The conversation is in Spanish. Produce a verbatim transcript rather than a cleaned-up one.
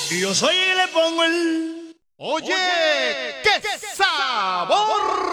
Y yo soy y le pongo el... Oye, qué sabor.